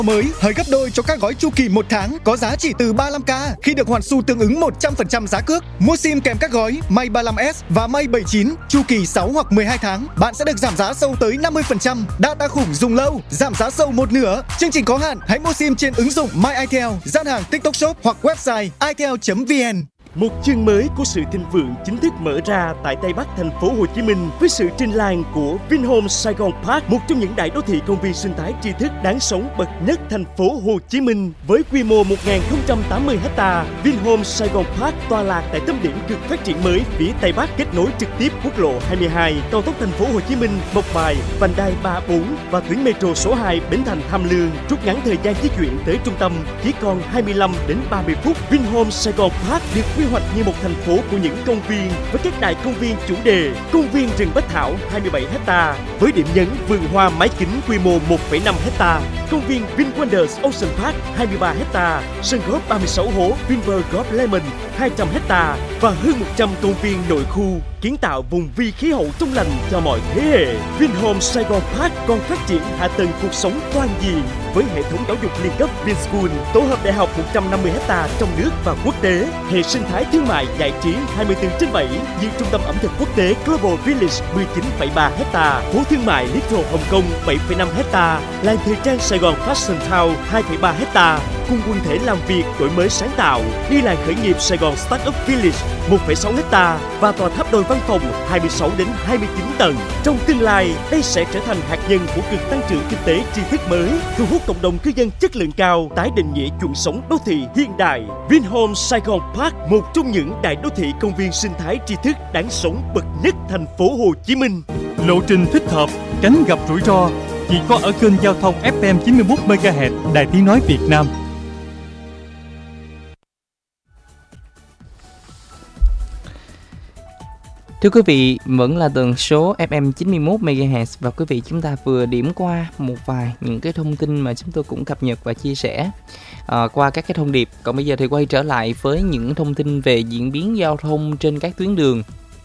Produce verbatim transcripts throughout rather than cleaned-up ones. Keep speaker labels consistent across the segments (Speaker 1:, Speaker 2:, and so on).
Speaker 1: Mới hơi gấp đôi cho các gói chu kỳ một tháng có giá chỉ từ ba mươi lăm k khi được hoàn xu tương ứng một trăm phần trăm giá cước. Mua sim kèm các gói May ba mươi lăm S và May bảy mươi chín chu kỳ sáu hoặc mười hai tháng, bạn sẽ được giảm giá sâu tới năm mươi phần trăm. Data khủng dùng lâu, giảm giá sâu một nửa. Chương trình có hạn, hãy mua sim trên ứng dụng MyItel, gian hàng TikTok Shop hoặc website itel chấm vn.
Speaker 2: Một chương mới của sự thịnh vượng chính thức mở ra tại Tây Bắc thành phố Hồ Chí Minh với sự trình làng của Vinhomes Saigon Park, một trong những đại đô thị công viên sinh thái tri thức đáng sống bậc nhất thành phố Hồ Chí Minh. Với quy mô một nghìn không trăm tám mươi héc ta, Vinhomes Saigon Park tọa lạc tại tâm điểm cực phát triển mới phía Tây Bắc, kết nối trực tiếp quốc lộ hai mươi hai, cao tốc thành phố Hồ Chí Minh, Mộc Bài, vành đai ba bốn và tuyến metro số hai Bến Thành Tham Lương, rút ngắn thời gian di chuyển tới trung tâm chỉ còn hai mươi lăm đến ba mươi phút. Vinhomes Saigon Park được quy hoạch như một thành phố của những công viên với các đại công viên chủ đề. Công viên rừng Bách Thảo hai mươi bảy héc ta với điểm nhấn vườn hoa mái kính quy mô một phẩy năm héc ta. Công viên VinWonders Ocean Park hai mươi ba héc ta, sân golf ba mươi sáu hố Vinpearl Golf Lemon hai trăm héc ta và hơn một trăm công viên nội khu, kiến tạo vùng vi khí hậu trong lành cho mọi thế hệ. Vinhomes Saigon Park còn phát triển hạ tầng cuộc sống toàn diện với hệ thống giáo dục liên cấp Vinschool, tổ hợp đại học một trăm năm mươi héc ta trong nước và quốc tế, hệ sinh thái thương mại giải trí hai mươi bốn trên bảy như trung tâm ẩm thực quốc tế Global Village mười chín phẩy ba héc ta, phố thương mại Little Hồng Kông bảy phẩy năm héc ta, làng thời trang Sài Gòn Fashion Town hai phẩy ba héc ta, cùng quần thể làm việc đổi mới sáng tạo như làng khởi nghiệp Sài Gòn Startup Village một phẩy sáu héc ta và tòa tháp đôi văn phòng hai mươi sáu đến hai mươi chín tầng. Trong tương lai, đây sẽ trở thành hạt nhân của cực tăng trưởng kinh tế tri thức mới, thu hút cộng đồng cư dân chất lượng cao, tái định nghĩa chuẩn sống đô thị hiện đại. Vinhomes Saigon Park, một trong những đại đô thị công viên sinh thái tri thức đáng sống bậc nhất thành phố Hồ Chí Minh.
Speaker 3: Lộ trình thích hợp, tránh gặp rủi ro chỉ có ở kênh giao thông ép em chín mươi mốt mê ga héc Đài Tiếng nói Việt Nam.
Speaker 4: Thưa quý vị, vẫn là tần số ép em chín mươi mốt mê ga héc và quý vị chúng ta vừa điểm qua một vài những cái thông tin mà chúng tôi cũng cập nhật và chia sẻ à, qua các cái thông điệp. Còn bây giờ thì quay trở lại với những thông tin về diễn biến giao thông trên các tuyến đường.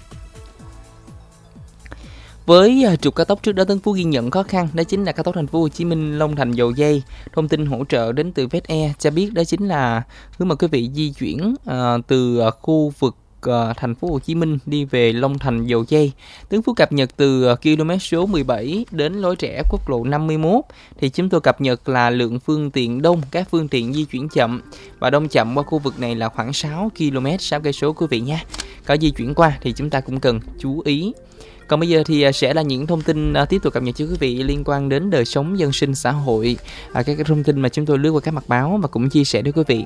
Speaker 4: Với trục cao tốc trước đó Tấn Phú ghi nhận khó khăn, đó chính là cao tốc thành phố Hồ Chí Minh Long Thành Dầu Giây. Thông tin hỗ trợ đến từ vê e cho biết đó chính là hướng mà quý vị di chuyển uh, từ khu vực uh, thành phố Hồ Chí Minh đi về Long Thành Dầu Giây. Tấn Phú cập nhật từ uh, km số mười bảy đến lối rẽ quốc lộ năm mươi mốt thì chúng tôi cập nhật là lượng phương tiện đông, các phương tiện di chuyển chậm và đông chậm qua khu vực này là khoảng sáu ki lô mét, sáu cây số quý vị nha. Có di chuyển qua thì chúng ta cũng cần chú ý. Còn bây giờ thì sẽ là những thông tin tiếp tục cập nhật cho quý vị liên quan đến đời sống dân sinh xã hội, à, các cái thông tin mà chúng tôi lướt qua các mặt báo và cũng chia sẻ với quý vị.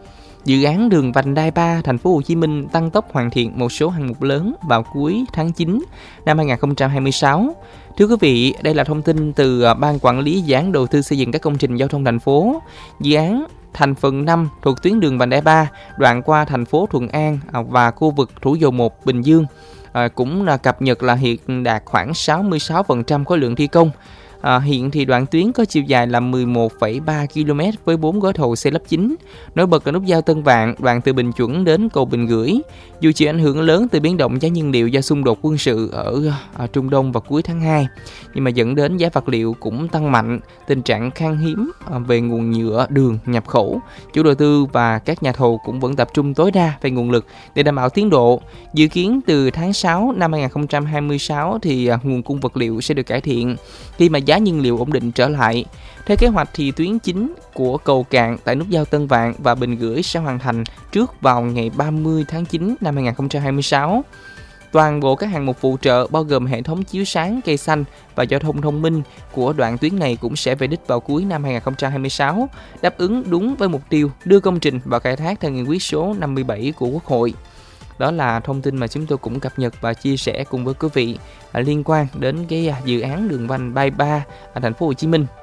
Speaker 4: Dự án đường vành đai ba thành phố Hồ Chí Minh tăng tốc hoàn thiện một số hạng mục lớn vào cuối tháng chín năm hai nghìn không trăm hai mươi sáu. Thưa quý vị, đây là thông tin từ Ban Quản lý Dự án Đầu tư xây dựng các công trình giao thông thành phố. Dự án thành phần năm thuộc tuyến đường vành đai ba đoạn qua thành phố Thuận An và khu vực Thủ Dầu Một, Bình Dương à, cũng là cập nhật là hiện đạt khoảng sáu mươi sáu phần trăm khối lượng thi công. À, hiện thì đoạn tuyến có chiều dài là mười một phẩy ba ki lô mét với bốn gói thầu xây lắp chính. Nổi bật là nút giao Tân Vạn, đoạn từ Bình Chuẩn đến cầu Bình Gửi. Dù chịu ảnh hưởng lớn từ biến động giá nhiên liệu do xung đột quân sự ở, ở Trung Đông vào cuối tháng hai, nhưng mà dẫn đến giá vật liệu cũng tăng mạnh, tình trạng khan hiếm về nguồn nhựa đường nhập khẩu. Chủ đầu tư và các nhà thầu cũng vẫn tập trung tối đa về nguồn lực để đảm bảo tiến độ. Dự kiến từ tháng sáu năm hai nghìn không trăm hai mươi sáu thì nguồn cung vật liệu sẽ được cải thiện khi mà giá nhiên liệu ổn định trở lại. Theo kế hoạch thì tuyến chính của cầu Cạn tại nút giao Tân Vạn và Bình Gửi sẽ hoàn thành trước vào ngày ba mươi tháng chín năm hai nghìn không trăm hai mươi sáu. Toàn bộ các hạng mục phụ trợ bao gồm hệ thống chiếu sáng, cây xanh và giao thông thông minh của đoạn tuyến này cũng sẽ về đích vào cuối năm hai nghìn không trăm hai mươi sáu, đáp ứng đúng với mục tiêu đưa công trình vào khai thác theo nghị quyết số năm mươi bảy của Quốc hội. Đó là thông tin mà chúng tôi cũng cập nhật và chia sẻ cùng với quý vị à, liên quan đến cái à, dự án đường vành đai ba ở thành phố Hồ Chí Minh.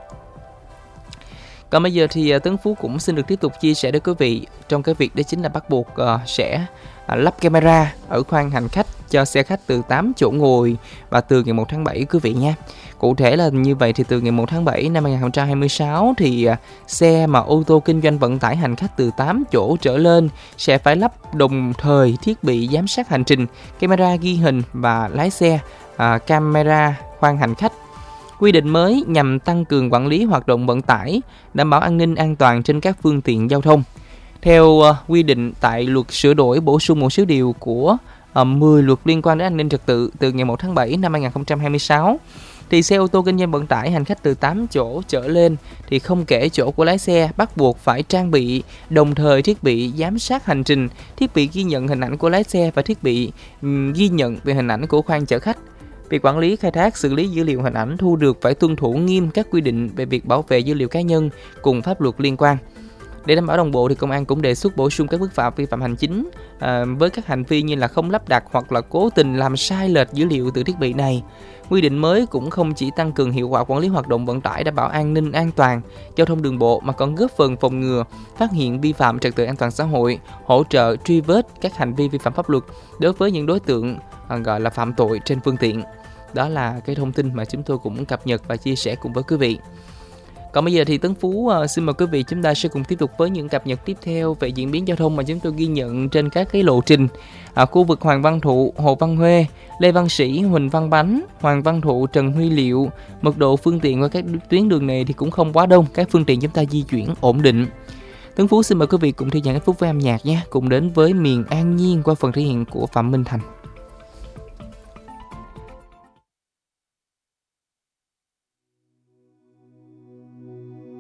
Speaker 4: Còn bây giờ thì à, Tấn Phú cũng xin được tiếp tục chia sẻ với quý vị trong cái việc đó chính là bắt buộc à, sẽ à, lắp camera ở khoang hành khách cho xe khách từ tám chỗ ngồi và từ ngày một tháng bảy quý vị nha. Cụ thể là như vậy thì từ ngày một tháng bảy năm hai nghìn không trăm hai mươi sáu thì à, xe mà ô tô kinh doanh vận tải hành khách từ tám chỗ trở lên sẽ phải lắp đồng thời thiết bị giám sát hành trình, camera ghi hình và lái xe, à, camera khoang hành khách. Quy định mới nhằm tăng cường quản lý hoạt động vận tải, đảm bảo an ninh an toàn trên các phương tiện giao thông. Theo uh, quy định tại luật sửa đổi bổ sung một số điều của uh, mười luật liên quan đến an ninh trật tự từ ngày một tháng bảy năm hai nghìn không trăm hai mươi sáu, thì xe ô tô kinh doanh vận tải hành khách từ tám chỗ trở lên thì không kể chỗ của lái xe bắt buộc phải trang bị đồng thời thiết bị giám sát hành trình, thiết bị ghi nhận hình ảnh của lái xe và thiết bị um, ghi nhận về hình ảnh của khoang chở khách. Việc quản lý, khai thác, xử lý dữ liệu hình ảnh thu được phải tuân thủ nghiêm các quy định về việc bảo vệ dữ liệu cá nhân cùng pháp luật liên quan. Để đảm bảo đồng bộ thì công an cũng đề xuất bổ sung các mức phạt vi phạm hành chính à, với các hành vi như là không lắp đặt hoặc là cố tình làm sai lệch dữ liệu từ thiết bị này. Quy định mới cũng không chỉ tăng cường hiệu quả quản lý hoạt động vận tải đảm bảo an ninh an toàn giao thông đường bộ mà còn góp phần phòng ngừa, phát hiện vi phạm trật tự an toàn xã hội, hỗ trợ truy vết các hành vi vi phạm pháp luật đối với những đối tượng à, gọi là phạm tội trên phương tiện. Đó là cái thông tin mà chúng tôi cũng cập nhật và chia sẻ cùng với quý vị. Còn bây giờ thì Tấn Phú uh, xin mời quý vị chúng ta sẽ cùng tiếp tục với những cập nhật tiếp theo về diễn biến giao thông mà chúng tôi ghi nhận trên các cái lộ trình. Ở khu vực Hoàng Văn Thụ, Hồ Văn Huê, Lê Văn Sĩ, Huỳnh Văn Bánh, Hoàng Văn Thụ, Trần Huy Liệu, mật độ phương tiện qua các tuyến đường này thì cũng không quá đông, các phương tiện chúng ta di chuyển ổn định. Tấn Phú xin mời quý vị cùng thư giãn ít phút với âm nhạc nhé, cùng đến với miền An Nhiên qua phần thể hiện của Phạm Minh Thành.